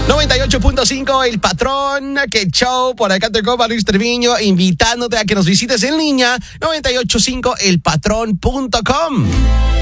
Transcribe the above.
98.5 El Patrón, que show, por acá te copa Luis Treviño, invitándote a que nos visites en línea, 985elpatrón.com.